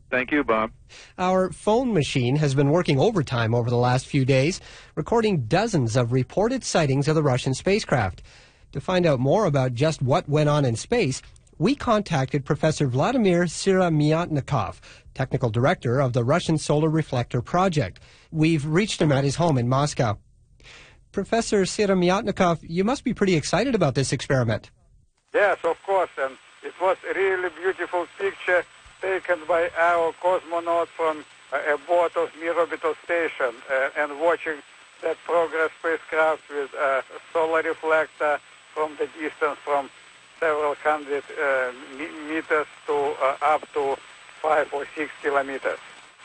Thank you, Bob. Our phone machine has been working overtime over the last few days, recording dozens of reported sightings of the Russian spacecraft. To find out more about just what went on in space, we contacted Professor Vladimir Siromyatnikov, technical director of the Russian Solar Reflector Project. We've reached him at his home in Moscow. Professor Siromyatnikov, you must be pretty excited about this experiment. Yes, of course, and it was a really beautiful picture taken by our cosmonaut from aboard of Mir orbital station, and watching that Progress spacecraft with a solar reflector from the distance from several hundred meters to up to 5 or 6 kilometers.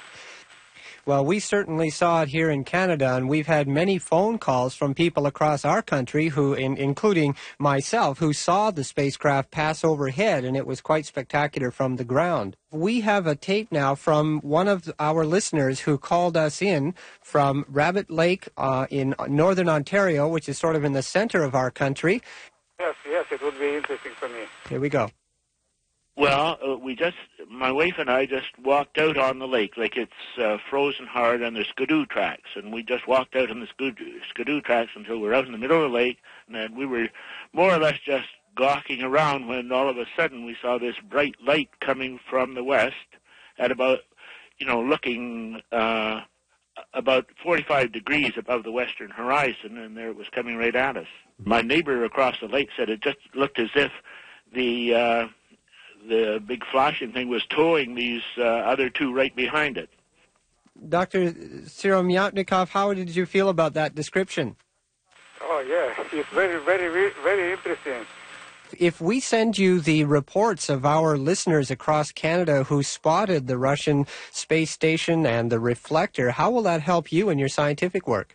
Well, we certainly saw it here in Canada, and we've had many phone calls from people across our country, who, including myself, who saw the spacecraft pass overhead, and it was quite spectacular from the ground. We have a tape now from one of our listeners who called us in from Rabbit Lake in northern Ontario, which is sort of in the center of our country. Yes, it would be interesting for me. Here we go. Well, my wife and I just walked out on the lake like it's frozen hard on the skidoo tracks, and we just walked out on the skidoo tracks until we were out in the middle of the lake, and then we were more or less just gawking around when all of a sudden we saw this bright light coming from the west at about, looking about 45 degrees above the western horizon, and there it was coming right at us. My neighbor across the lake said it just looked as if the big flashing thing was towing these other two right behind it. Dr. Siromyatnikov, how did you feel about that description? Oh, yeah, it's very, very, very interesting. If we send you the reports of our listeners across Canada who spotted the Russian space station and the reflector, how will that help you in your scientific work?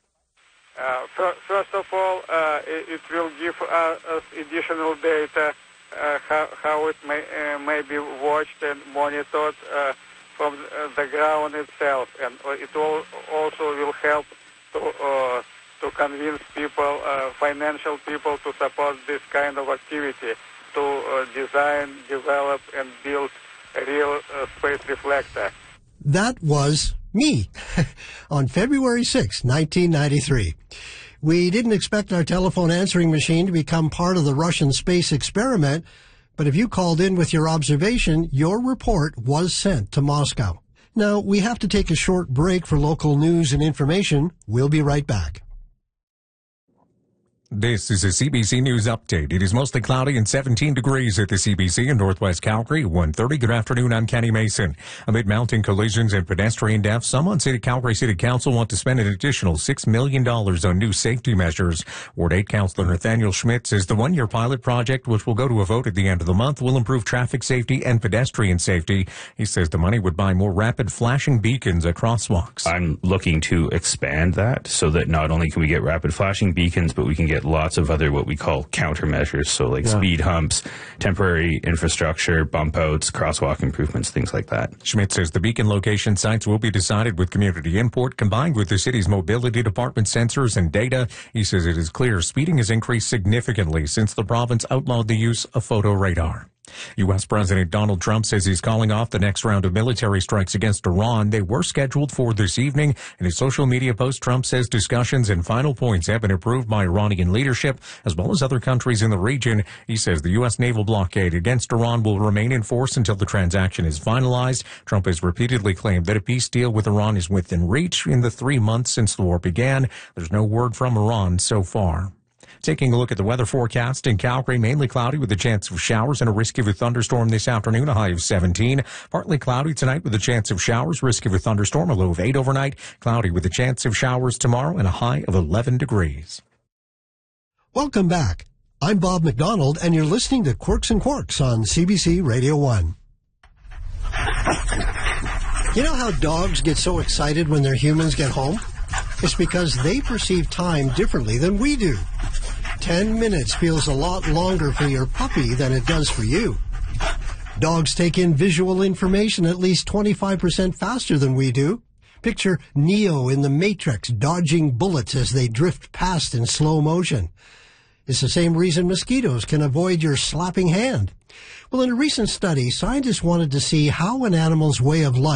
First of all, it will give us additional data how it may be watched and monitored from the ground itself, and it also will help to convince people, financial people, to support this kind of activity, to design, develop, and build a real space reflector. That was me on February 6, 1993. We didn't expect our telephone answering machine to become part of the Russian space experiment, but if you called in with your observation, your report was sent to Moscow. Now, we have to take a short break for local news and information. We'll be right back. This is a CBC News Update. It is mostly cloudy and 17 degrees at the CBC in Northwest Calgary. 1:30. Good afternoon. I'm Kenny Mason. Amid mounting collisions and pedestrian deaths, some on Calgary City Council want to spend an additional $6 million on new safety measures. Ward 8 Councillor Nathaniel Schmidt says the one-year pilot project, which will go to a vote at the end of the month, will improve traffic safety and pedestrian safety. He says the money would buy more rapid flashing beacons at crosswalks. I'm looking to expand that so that not only can we get rapid flashing beacons, but we can get lots of other what we call countermeasures, so like speed humps, temporary infrastructure, bump outs, crosswalk improvements, things like that. Schmidt says the beacon location sites will be decided with community input combined with the city's mobility department sensors and data. He says it is clear speeding has increased significantly since the province outlawed the use of photo radar. U.S. President Donald Trump says he's calling off the next round of military strikes against Iran. They were scheduled for this evening. In his social media post, Trump says discussions and final points have been approved by Iranian leadership as well as other countries in the region. He says the U.S. naval blockade against Iran will remain in force until the transaction is finalized. Trump has repeatedly claimed that a peace deal with Iran is within reach in the 3 months since the war began. There's no word from Iran so far. Taking a look at the weather forecast in Calgary, mainly cloudy with a chance of showers and a risk of a thunderstorm this afternoon, a high of 17. Partly cloudy tonight with a chance of showers, risk of a thunderstorm, a low of 8 overnight. Cloudy with a chance of showers tomorrow and a high of 11 degrees. Welcome back. I'm Bob McDonald, and you're listening to Quirks and Quarks on CBC Radio 1. You know how dogs get so excited when their humans get home? It's because they perceive time differently than we do. 10 minutes feels a lot longer for your puppy than it does for you. Dogs take in visual information at least 25% faster than we do. Picture Neo in the Matrix dodging bullets as they drift past in slow motion. It's the same reason mosquitoes can avoid your slapping hand. Well, in a recent study, scientists wanted to see how an animal's way of life